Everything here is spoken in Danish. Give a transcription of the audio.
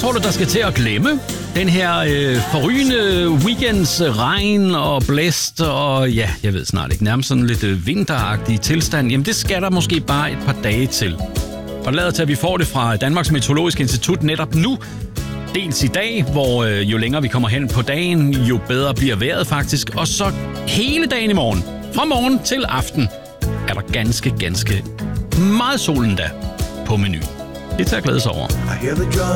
tror du, der skal til at glemme den her forrygende weekends regn og blæst og ja, jeg ved snart ikke, nærmest sådan lidt vinteragtig tilstand? Jamen det skal der måske bare et par dage til. Og lader til, at vi får det fra Danmarks Meteorologiske Institut netop nu. Dels i dag, hvor jo længere vi kommer hen på dagen, jo bedre bliver vejret faktisk. Og så hele dagen i morgen, fra morgen til aften, er der ganske meget solen da på menuen. Det er til at glæde sig over.